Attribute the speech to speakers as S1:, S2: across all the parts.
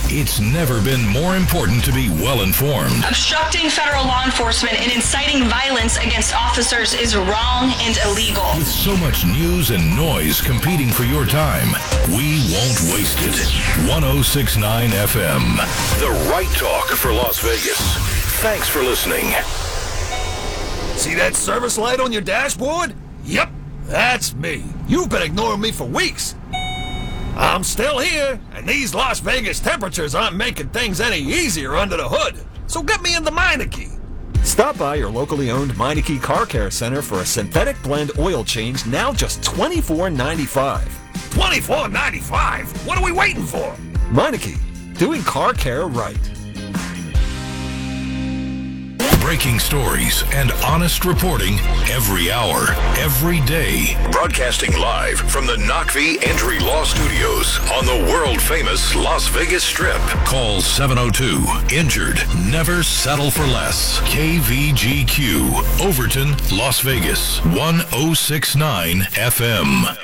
S1: It's never been more important to be well-informed.
S2: Obstructing federal law enforcement and inciting violence against officers is wrong and illegal.
S1: With so much news and noise competing for your time, we won't waste it. 106.9 FM, the right talk for Las Vegas. Thanks for listening.
S3: See that service light on your dashboard? Yep, that's me. You've been ignoring me for weeks. I'm still here, and these Las Vegas temperatures aren't making things any easier under the hood. So get me into Meineke.
S4: Stop by your locally owned Meineke Car Care Center for a synthetic blend oil change, now just $24.95.
S3: $24.95? What are we waiting for?
S4: Meineke, doing car care right.
S1: Breaking stories and honest reporting every hour, every day. Broadcasting live from the Knockvie Entry Law Studios on the world-famous Las Vegas Strip. Call 702-INJURED. Never settle for less. KVGQ, Overton, Las Vegas, 106.9 FM.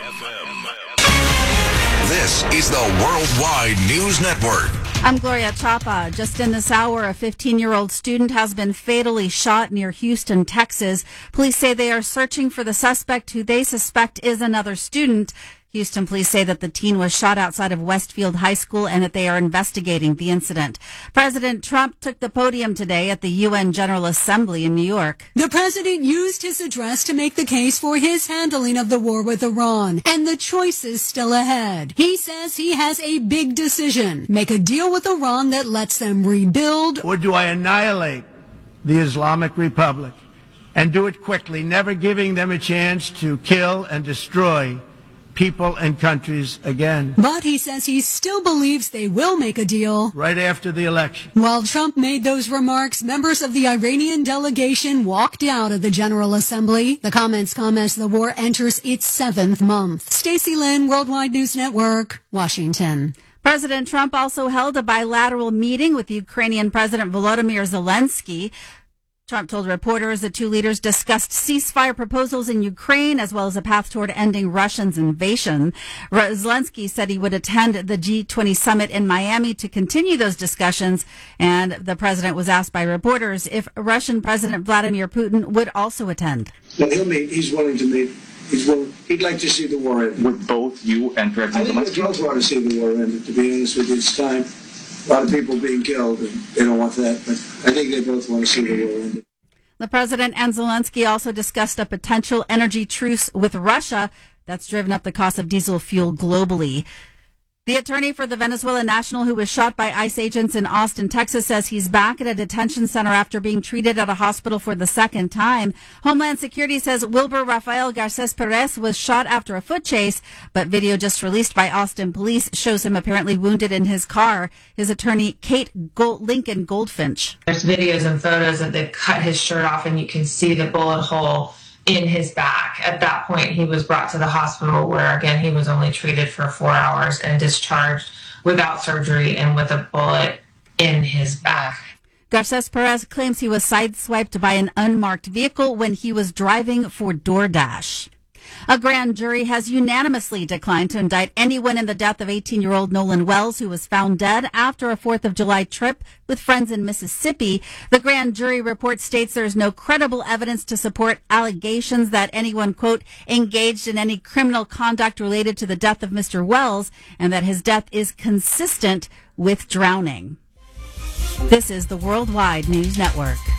S1: This is the Worldwide News Network.
S5: I'm Gloria Chapa. Just in this hour, a 15-year-old student has been fatally shot near Houston, Texas. Police say they are searching for the suspect, who they suspect is another student. Houston police say that the teen was shot outside of Westfield High School and that they are investigating the incident. President Trump took the podium today at the UN General Assembly in New York.
S6: The president used his address to make the case for his handling of the war with Iran and the choices still ahead. He says he has a big decision: make a deal with Iran that lets them rebuild.
S7: Or do I annihilate the Islamic Republic and do it quickly, never giving them a chance to kill and destroy people and countries again?
S6: But he says he still believes they will make a deal
S7: right after the election.
S6: While Trump made those remarks, members of the Iranian delegation walked out of the General Assembly. The comments come as the war enters its 7th month. Stacey Lynn, Worldwide News Network, Washington.
S5: President Trump also held a bilateral meeting with Ukrainian President Volodymyr Zelensky. Trump told reporters the two leaders discussed ceasefire proposals in Ukraine as well as a path toward ending Russia's invasion. Zelensky said he would attend the G20 summit in Miami to continue those discussions, and the president was asked by reporters if Russian President Vladimir Putin would also attend.
S8: Well, he'll meet. He's willing to meet. He'd like to see the war end.
S9: With both you and President Zelensky?
S8: I think we both want to see the war end. To be honest with you, it's time. A lot of people being killed, and they don't want that, but I think they both want to see the war ended.
S5: The president and Zelensky also discussed a potential energy truce with Russia that's driven up the cost of diesel fuel globally. The attorney for the Venezuelan national who was shot by ICE agents in Austin, Texas, says he's back at a detention center after being treated at a hospital for the second time. Homeland Security says Wilber Rafael Garces Perez was shot after a foot chase, but video just released by Austin police shows him apparently wounded in his car. His attorney, Lincoln Goldfinch.
S10: There's videos and photos that they've cut his shirt off and you can see the bullet hole in his back. At that point, he was brought to the hospital where, again, he was only treated for 4 hours and discharged without surgery and with a bullet in his back.
S5: Garces Perez claims he was sideswiped by an unmarked vehicle when he was driving for DoorDash. A grand jury has unanimously declined to indict anyone in the death of 18-year-old Nolan Wells, who was found dead after a 4th of July trip with friends in Mississippi. The grand jury report states there's no credible evidence to support allegations that anyone, quote, engaged in any criminal conduct related to the death of Mr. Wells, and that his death is consistent with drowning. This is the Worldwide News Network.